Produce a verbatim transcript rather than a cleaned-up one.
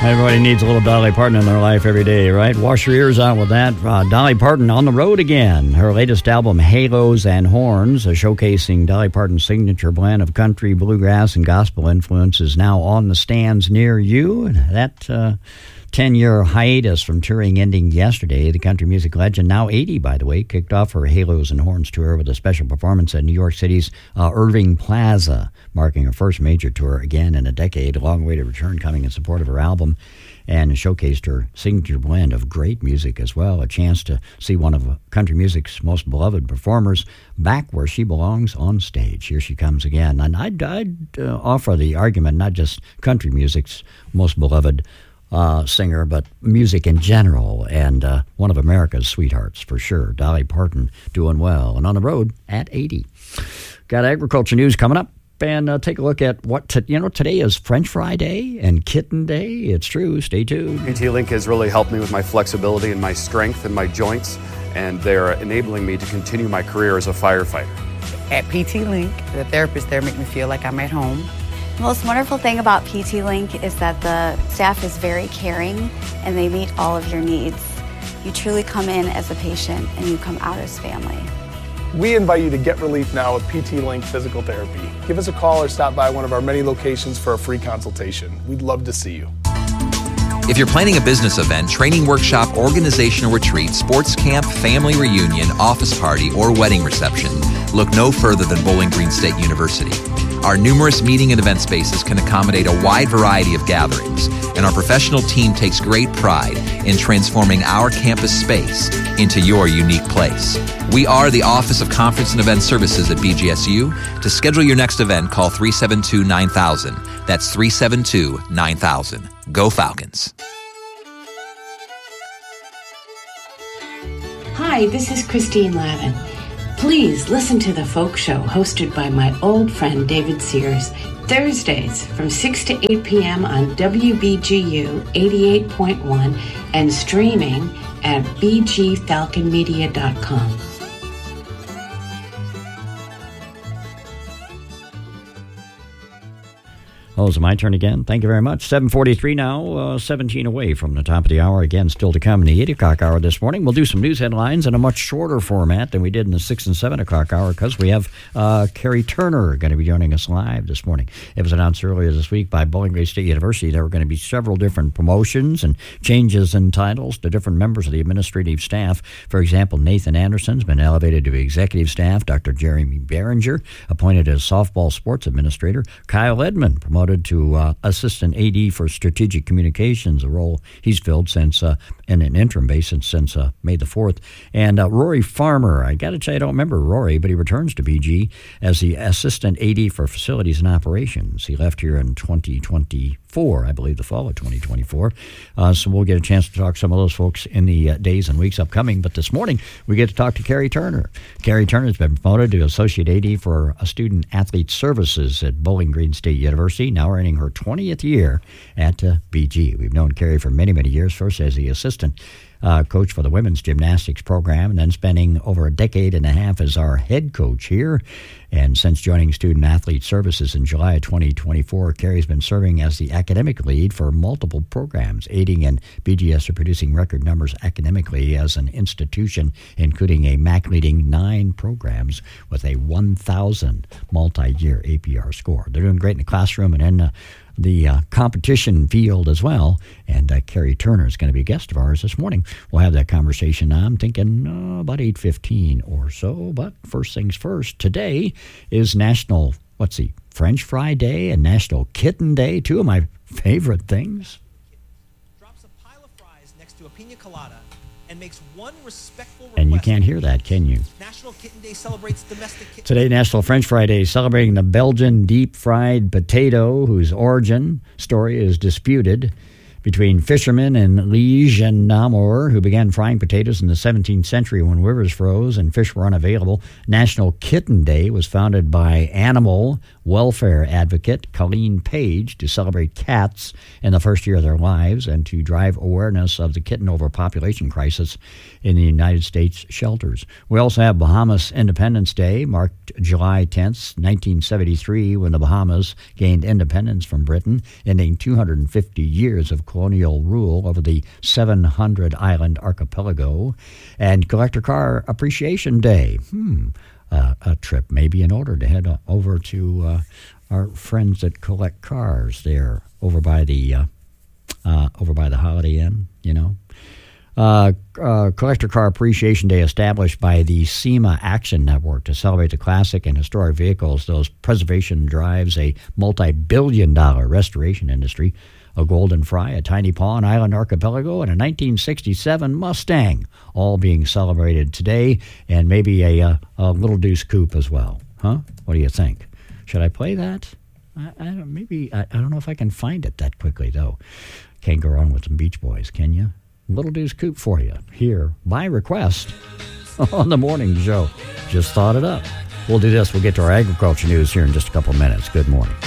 Everybody needs a little Dolly Parton in their life every day, right? Wash your ears out with that. Uh, Dolly Parton on the road again. Her latest album, Halos and Horns, uh, showcasing Dolly Parton's signature blend of country, bluegrass, and gospel influence, is now on the stands near you. And that uh, ten-year hiatus from touring ending yesterday. The country music legend, now eighty, by the way, kicked off her Halos and Horns tour with a special performance at New York City's uh, Irving Plaza, marking her first major tour again in a decade. A long way to return, coming in support of her album, and showcased her signature blend of great music as well. A chance to see one of country music's most beloved performers back where she belongs, on stage. Here she comes again. And I'd, I'd uh, offer the argument, not just country music's most beloved uh, singer, but music in general, and uh, one of America's sweethearts for sure. Dolly Parton doing well, and on the road at eighty. Got agriculture news coming up. And uh, take a look at what, to, you know, today is French Fry Day and Kitten Day. It's true. Stay tuned. P T Link has really helped me with my flexibility and my strength and my joints, and they're enabling me to continue my career as a firefighter. At P T Link, the therapists there make me feel like I'm at home. The most wonderful thing about P T Link is that the staff is very caring and they meet all of your needs. You truly come in as a patient and you come out as family. We invite you to get relief now with P T Link Physical Therapy. Give us a call or stop by one of our many locations for a free consultation. We'd love to see you. If you're planning a business event, training workshop, organizational retreat, sports camp, family reunion, office party, or wedding reception, look no further than Bowling Green State University. Our numerous meeting and event spaces can accommodate a wide variety of gatherings, and our professional team takes great pride in transforming our campus space into your unique place. We are the Office of Conference and Event Services at B G S U. To schedule your next event, call three seven two, nine thousand. That's three seven two, nine thousand. Go Falcons. Hi, this is Christine Lavin. Please listen to The Folk Show, hosted by my old friend David Sears, Thursdays from six to eight p.m. on W B G U eighty-eight point one and streaming at b g falcon media dot com. Oh, is it my turn again? Thank you very much. seven forty-three now, uh, seventeen away from the top of the hour. Again, still to come in the eight o'clock hour this morning. We'll do some news headlines in a much shorter format than we did in the six and seven o'clock hour, because we have uh, Carrie Turner going to be joining us live this morning. It was announced earlier this week by Bowling Green State University there were going to be several different promotions and changes in titles to different members of the administrative staff. For example, Nathan Anderson's been elevated to executive staff. Doctor Jeremy Behringer appointed as softball sports administrator. Kyle Edmond promoted to uh, Assistant A D for Strategic Communications, a role he's filled since uh, in an interim basis since uh, May the fourth. And uh, Rory Farmer, I got to tell you, I don't remember Rory, but he returns to B G as the Assistant A D for Facilities and Operations. He left here in twenty twenty-four, I believe, the fall of twenty twenty-four. Uh, so we'll get a chance to talk to some of those folks in the uh, days and weeks upcoming. But this morning, we get to talk to Carrie Turner. Carrie Turner has been promoted to Associate A D for Student Athlete Services at Bowling Green State University, now earning her twentieth year at uh, B G. We've known Carrie for many, many years, first as the assistant Uh, coach for the women's gymnastics program, and then spending over a decade and a half as our head coach here. And since joining Student Athlete Services in July of twenty twenty-four, Carrie's been serving as the academic lead for multiple programs, aiding in B G S or producing record numbers academically as an institution, including a M A C leading nine programs with a one thousand multi-year A P R score. They're doing great in the classroom and in uh, the uh, competition field as well. And uh, Carrie Turner is going to be a guest of ours this morning. We'll have that conversation, I'm thinking, uh, about eight fifteen or so. But first things first, today is National, let's see, French Fry Day and National Kitten Day, two of my favorite things. Drops a pile of fries next to a pina colada and makes one respectful request. And you can't hear that, can you? National Kitten Day celebrates domestic kittens. Today, National French Fry Day, celebrating the Belgian deep-fried potato, whose origin story is disputed between fishermen in Liege and Namur, who began frying potatoes in the seventeenth century when rivers froze and fish were unavailable. National Kitten Day was founded by animal welfare advocate Colleen Page to celebrate cats in the first year of their lives and to drive awareness of the kitten overpopulation crisis in the United States shelters. We also have Bahamas Independence Day, marked July tenth, nineteen seventy-three, when the Bahamas gained independence from Britain, ending two hundred fifty years of colonial rule over the seven hundred island archipelago. And Collector Car Appreciation Day. Hmm. Uh, a trip may be in order to head over to uh, our friends that collect cars there over by the uh, uh, over by the Holiday Inn, you know. Uh, uh, Collector Car Appreciation Day, established by the SEMA Action Network to celebrate the classic and historic vehicles. Those preservation drives a multi-billion dollar restoration industry. A Golden Fry, a Tiny Paw, an Island Archipelago, and a nineteen sixty-seven Mustang, all being celebrated today, and maybe a, a, a Little Deuce Coupe as well. Huh? What do you think? Should I play that? I, I don't, maybe, I, I don't know if I can find it that quickly, though. Can't go wrong with some Beach Boys, can you? Little Deuce Coupe for you here by request on the morning show. Just thought it up. We'll do this. We'll get to our agriculture news here in just a couple minutes. Good morning.